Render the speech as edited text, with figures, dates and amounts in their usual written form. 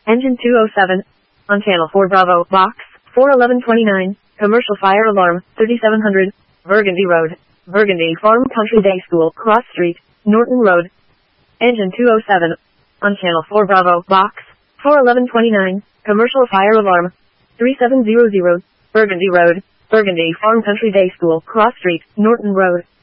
Engine 207. On channel 4 Bravo, box 41129, commercial fire alarm, 3700, Burgundy Road, Burgundy Farm Country Day School, Cross Street, Norton Road. Engine 207. On channel 4 Bravo, box 41129, commercial fire alarm, 3700, Burgundy Road, Burgundy Farm Country Day School, Cross Street, Norton Road.